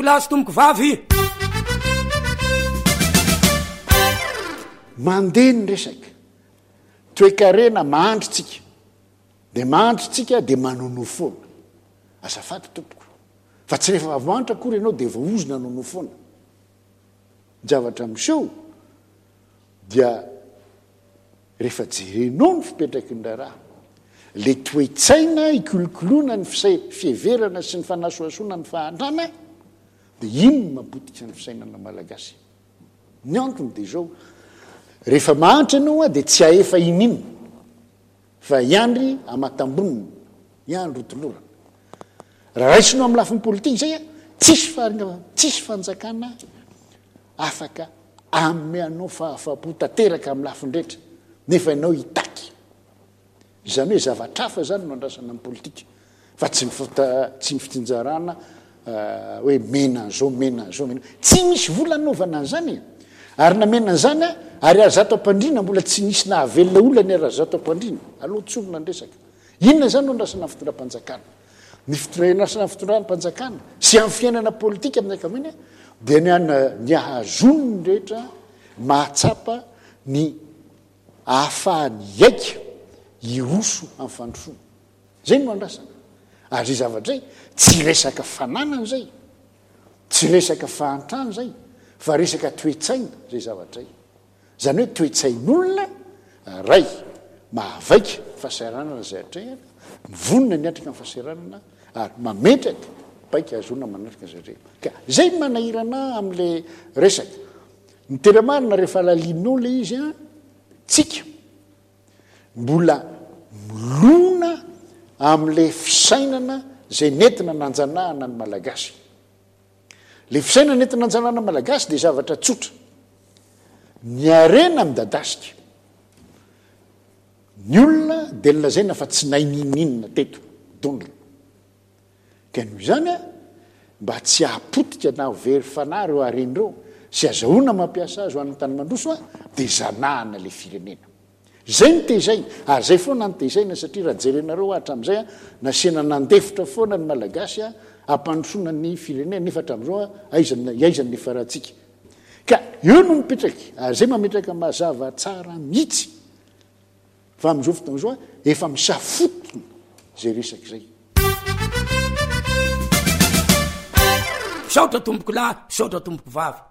tomboko lahy sy tomboko vavy. Mandeha ny resaka toe-karena mahandrotsika de mahandrotsika de manono foana azafady tompoko fa tsy rehefa voantra akory ianao de voaozona nono foana javatra miseho dia rehefa jerenao ny fipetraky ny raha le toe-tsaina ikolokoloana ny fieverana sy ny fanasoasoana ny fahantrana de ino mabotika ny fisainana malagasy ny antony de zao rehefa mahantra ianao a de tsy aefa inino fa iandry amatamboniny iandro otolorana raha raisinao amin'ny lafin'ny politika zay a tsisy fanjakana afaka ameanao fahafapo tanteraka amin'ny lafindrehetra nefa ianao hitaky izany hoe zavatra hafa zany no andrasana amin'ny politika fa tsy ny fitinjarana hoe mena an'zao tsy misy vola naovana an'zany ary namena an'zany a ary arazato ampandrina mbola tsy nisy nahavelona olany arazato ampandrina aloha tsorona ndresaka inona zany no andrasana fitondram-panjakana ny fitondrasana fitondram-panjakana sy amin'ny fiainana politika amin'ny akaminy dia ny ahazony ny rehetra mahatsapa ny ahafahany aika iroso amin'ny fandrosoana zay no andrasana ary zay zavatra zay tsy resaka fananana zay tsy resaka fahantrano zay fa resaka toe-tsaina zay zavatra zay zany hoe toe-tsain'olona ray mahavaika fahasahiranana zay atrehana mivonina ny atrika amin'ny fahasahiranana ary mametraka baika azona manatrika zay ka zay manahirana amin'le resaka ny teramarina rehefa alalinao le izy a tsika mbola milona amin'le fisainana zay nentina nanjanahana ny malagasy le fisainana nentina nanjanahana malagasy de zavatra tsotra ny arena midadasika ny olona de lazaina fa tsy naininina teto donla ka noho izany a mba tsy hahapotika na very fanahy reo arenyreo sy azahoana mampiasa azy ho an'ny tany mandroso a de zanahana le firenena zay ny tezaina ary zay foana ny tezaina satria raha jerenareo hatram'izay a nasiana nandefitra foana ny malagasy a ampandrosoana ny firenena nefa hatram'izao a aizany nefa rahantsika ka eo no mipetraky ary zay mametraka mazava tsara mihitsy fa am'izao fotoana zao a efa misafotona zay resaky zay saotra tomboko lahy saotra tomboko vavy